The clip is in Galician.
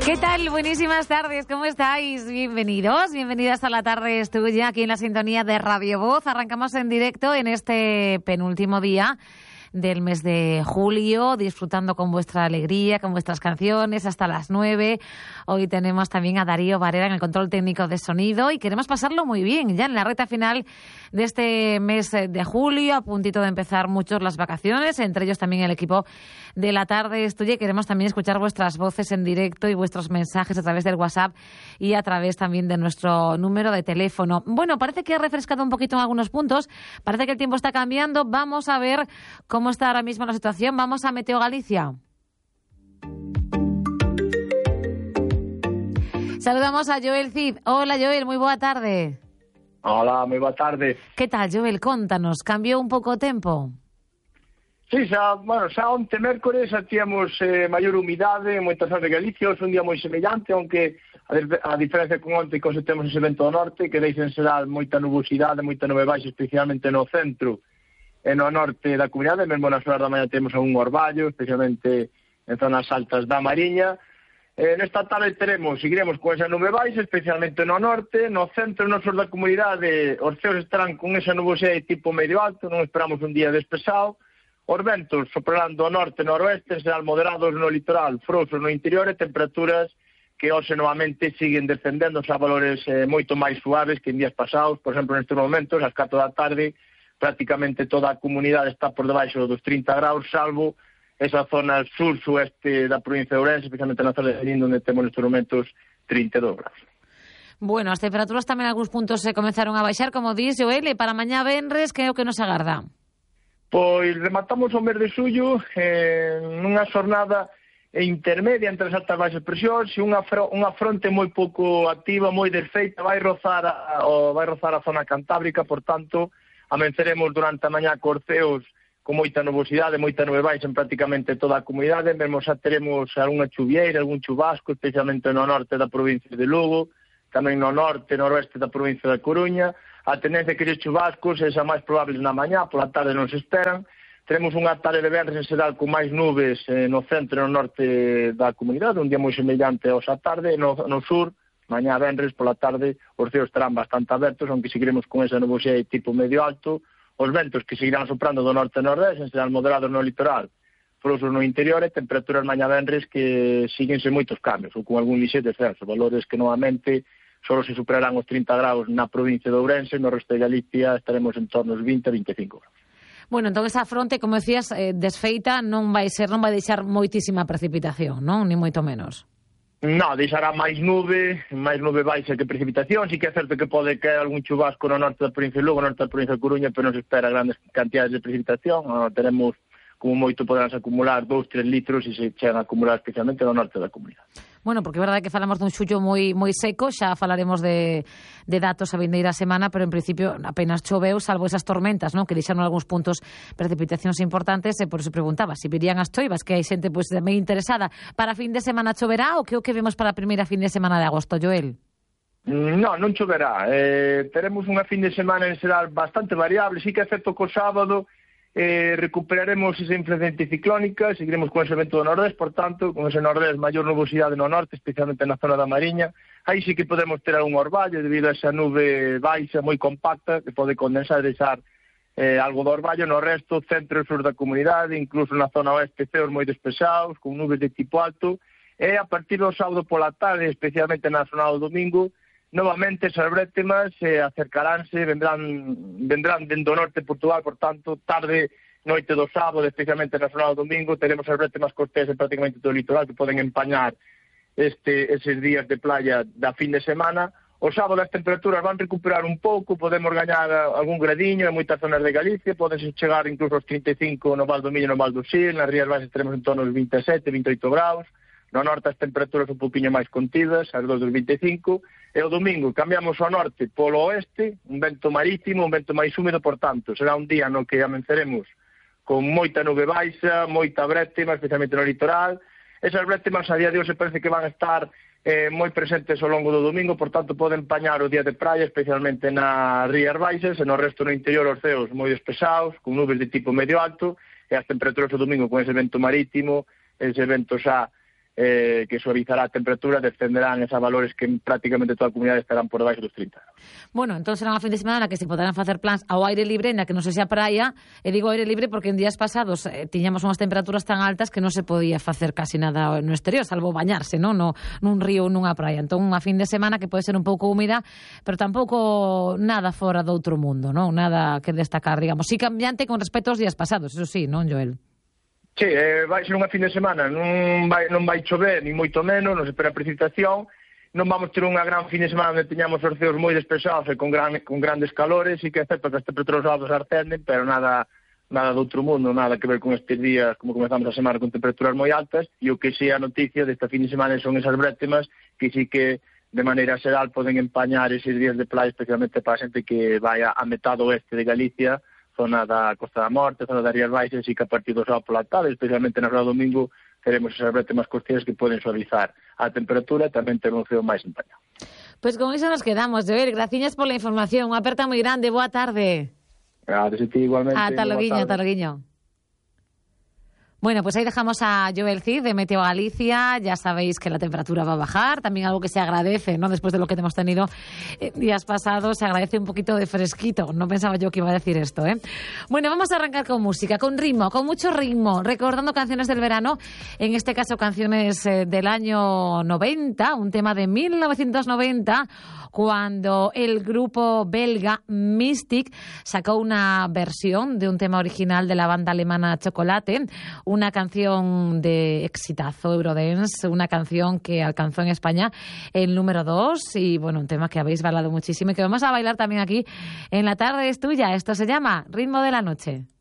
¿Qué tal? Buenísimas tardes, ¿cómo estáis? Bienvenidos, bienvenidas a La Tarde es Tuya, aquí en la sintonía de Radio Voz. Arrancamos en directo en este penúltimo día del mes de julio, disfrutando con vuestra alegría, con vuestras canciones, hasta las 9. Hoy tenemos también a Darío Varela en el control técnico de sonido y queremos pasarlo muy bien, ya en la recta final de este mes de julio, a puntito de empezar muchos las vacaciones, entre ellos también el equipo de La Tarde es Tuya, y queremos también escuchar vuestras voces en directo y vuestros mensajes a través del WhatsApp y a través también de nuestro número de teléfono. Bueno, parece que ha refrescado un poquito en algunos puntos, parece que el tiempo está cambiando. Vamos a ver cómo está ahora mismo la situación. Vamos a Meteo Galicia. Saludamos a Joel Cid. Hola, Joel, moi boa tarde. Hola, moi boa tarde. Que tal, Joel? Contanos, cambiou un pouco o tempo? Sí, xa onte mércores xa tíamos maior humidade en moitas zonas de Galicia, é un día moi semellante, aunque a diferencia con onte que hoxe temos ese vento do norte, que deixen será moita nubosidade, moita nube baixa, especialmente no centro e no norte da comunidade. Mesmo nas horas da mañá temos un orballo, especialmente en zonas altas da Mariña. Nesta tarde seguiremos con esa nube baixa, especialmente no norte. No centro e no sur da comunidade os ceos estarán con esa nubosidade tipo medio alto, non esperamos un día despexado. Os ventos soprarán do norte e noroeste, serán moderados no litoral, frouxos no interior, e temperaturas que hoxe novamente siguen descendendo a valores moito máis suaves que en días pasados. Por exemplo, nestes momentos, ás 4 da tarde, prácticamente toda a comunidade está por debaixo dos 30 graus, salvo esa zona sur-sueste da provincia de Ourense, especialmente na zona de Lindo, onde temos nestes momentos 32 graus. Bueno, as temperaturas tamén en algúns puntos se comenzaron a baixar, como dís, Joel, e para mañá venres, que é o que nos agarda? Pois rematamos o mes de xullo nunha xornada intermedia entre as altas baixas presións e unha fronte moi pouco activa, moi desfeita, vai rozar a zona cantábrica. Por tanto, amenceremos durante a mañá cos ceos con moita nubosidade, moita nube baixa en prácticamente toda a comunidade. Mesmo xa teremos algunha chuvieira, algún chubasco, especialmente no norte da provincia de Lugo, tamén no norte e noroeste da provincia da Coruña. A tendencia que os chubascos é xa máis probables na mañá, pola tarde non se esperan. Teremos unha tarde de venres en xeral con máis nubes no centro e no norte da comunidade, un día moi semellante aos a tarde. No sur, mañá venres, pola tarde, os ceos estarán bastante abertos, aunque seguiremos con esa nubosidade tipo medio alto. Os ventos que seguirán soprando do norte e nordeste, en xeral moderados no litoral, frouxos no interior, e temperaturas mañá venres que síguense moitos cambios, ou con algún lixeiro descenso, valores que novamente só se superarán os 30 graus na provincia de Ourense. No resto de Galicia estaremos en torno aos 20 a 25 graus. Bueno, entón esa fronte, como decías, desfeita, non vai deixar moitísima precipitación, non? Ni moito menos. Non, deixará máis nube baixa que precipitación. Sí que é certo que pode caer algún chubasco no norte da provincia de Lugo, no norte da provincia de Coruña, pero non se espera grandes cantidades de precipitación. Teremos, como moito, poderán acumular 2-3 litros e se chegan a acumular especialmente no norte da comunidade. Bueno, porque é verdade que falamos dun xullo moi seco, xa falaremos de datos a vindeira semana, pero en principio apenas choveu, salvo esas tormentas, non, que deixaron algúns puntos precipitacións importantes, e por eso preguntaba se virían as choivas, que hai xente pois tamén interesada. Para fin de semana choverá ou que o que vemos para a primeira fin de semana de agosto, Joel? Non choverá. Teremos unha fin de semana en xeral bastante variable. Sí que é certo que o sábado recuperaremos esa influencia anticiclónica, seguiremos con ese vento do nordés, por tanto, con ese nordés maior nubosidade no norte, especialmente na zona da Mariña. Aí sí que podemos ter algún orballo debido a esa nube baixa moi compacta que pode condensar e deixar algo de orballo. No resto, centro e sur da comunidade, incluso na zona oeste, ceos moi despexados, con nubes de tipo alto, e a partir do sábado pola tarde, especialmente na zona do domingo, novamente esas brétemas acercaránse, vendrán dentro do norte de Portugal. Por tanto, tarde, noite do sábado, especialmente na zona do domingo, teremos as brétemas costeiras en prácticamente todo o litoral que poden empañar eses días de playa da fin de semana. O sábado as temperaturas van recuperar un pouco, podemos gañar algún gradiño en moitas zonas de Galicia, podense chegar incluso aos 35 no Val do Miño e no Val do Sil. Nas Rías Baixas teremos en torno aos 27, 28 graus. No norte as temperaturas un poquinho máis contidas, as dos 25, e o domingo cambiamos ao norte polo oeste, un vento marítimo, un vento máis húmedo. Por tanto, será un día no que amenceremos con moita nube baixa, moita brétema, especialmente no litoral. Esas brétemas a día de hoxe parece que van a estar moi presentes ao longo do domingo, por tanto poden empañar o día de praia, especialmente nas Rías Baixas, e no resto no interior os ceos moi despesados, con nubes de tipo medio alto, e as temperaturas do domingo con ese vento marítimo, ese vento xa que suavizará a temperatura, descenderán esos valores que prácticamente toda a comunidade estarán por debaixo dos 30 grados. Bueno, entón será unha fin de semana na que se poderán facer plans ao aire libre, na que non se xa praia, e digo aire libre porque en días pasados tiñamos unhas temperaturas tan altas que non se podía facer casi nada no exterior, salvo bañarse, non? Nun río ou nunha praia. Entón, unha fin de semana que pode ser un pouco húmida, pero tampouco nada fora do outro mundo, non? Nada que destacar, digamos. Sí cambiante con respecto aos días pasados, eso sí, non, Joel? Sí, vai ser unha fin de semana, non vai chover, ni moito menos, non se espera precipitación, non vamos ter unha gran fin de semana onde teñamos os ceos moi despesados e con grandes calores, e que é certo que as temperaturas altas ascenden, pero nada do outro mundo, nada que ver con estes días, como comezamos a semana con temperaturas moi altas, e o que sí a noticia desta fin de semana son esas brétemas que sí que de maneira xeral poden empañar eses días de playa, especialmente para a xente que vai a metade oeste de Galicia, zona da Costa da Morte, zona das Rías Baixas, e que a partir do sábado pola tarde, especialmente na hora do domingo, teremos esas brétemas costeras que poden suavizar a temperatura e tamén ter un ceo máis empañado. Pois con iso nos quedamos, Joel. Graciñas pola información. Unha aperta moi grande. Boa tarde. Gracias a ti igualmente. Ata loguiño. Bueno, pues ahí dejamos a Joel Cid de Meteo Galicia. Ya sabéis que la temperatura va a bajar, también algo que se agradece, ¿no? Después de lo que hemos tenido días pasados, se agradece un poquito de fresquito. No pensaba yo que iba a decir esto, ¿eh? Bueno, vamos a arrancar con música, con ritmo, con mucho ritmo, recordando canciones del verano, en este caso canciones del año 90, un tema de 1990, cuando el grupo belga Mystic sacó una versión de un tema original de la banda alemana Chocolate, una canción de exitazo Eurodance, una canción que alcanzó en España el número 2 y bueno, un tema que habéis bailado muchísimo y que vamos a bailar también aquí en La Tarde es Tuya. Esto se llama Ritmo de la Noche.